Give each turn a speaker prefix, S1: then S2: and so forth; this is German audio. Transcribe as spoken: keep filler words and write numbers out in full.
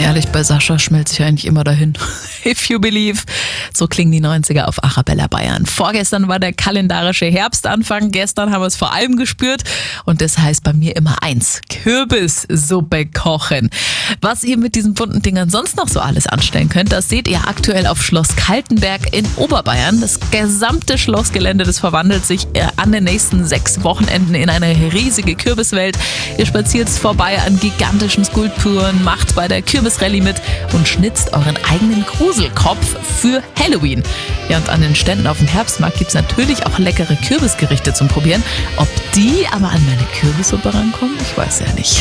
S1: ehrlich, bei Sascha schmelze ich eigentlich immer dahin. If you believe. So klingen die neunziger auf Arabella Bayern. Vorgestern war der kalendarische Herbstanfang. Gestern haben wir es vor allem gespürt. Und das heißt bei mir immer eins: Kürbissuppe kochen. Was ihr mit diesen bunten Dingern sonst noch so alles anstellen könnt, das seht ihr aktuell auf Schloss Kaltenberg in Oberbayern. Das gesamte Schlossgelände, das verwandelt sich an den nächsten sechs Wochenenden in eine riesige Kürbiswelt. Ihr spaziert vorbei an gigantischen Skulpturen, macht bei der Kürbisrallye mit und schnitzt euren eigenen Gruselkopf für Halloween. Ja, und an den Ständen auf dem Herbstmarkt gibt es natürlich auch leckere Kürbisgerichte zum Probieren. Ob die aber an meine Kürbissuppe rankommen, ich weiß ja nicht.